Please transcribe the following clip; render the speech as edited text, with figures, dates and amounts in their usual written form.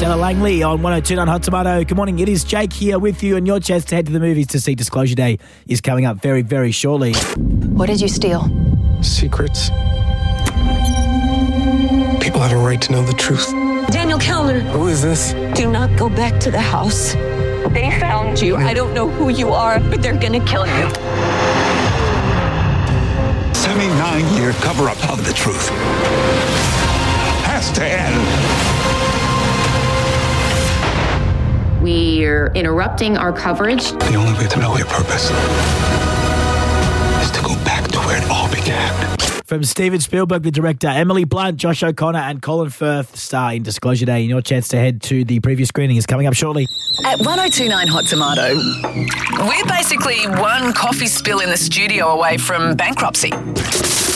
Stella Langley on 102.9 Hot Tomato. Good morning. It is Jake here with you, and your chance to head to the movies to see Disclosure Day is coming up very, very shortly. What did you steal? Secrets. People have a right to know the truth. Daniel Kellner. Who is this? Do not go back to the house. They found you. I don't know who you are, but they're gonna kill you. 79-year cover-up of the truth has to end. We're interrupting our coverage. The only way to know your purpose is to go back to where it all began. From Steven Spielberg, the director, Emily Blunt, Josh O'Connor and Colin Firth star in Disclosure Day, and your chance to head to the preview screening is coming up shortly. At 102.9 Hot Tomato, we're basically one coffee spill in the studio away from bankruptcy.